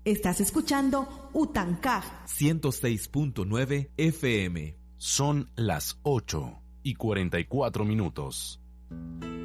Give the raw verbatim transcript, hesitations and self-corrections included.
Estás escuchando Utancaj ciento seis punto nueve F M. Son las ocho y cuarenta y cuatro minutos.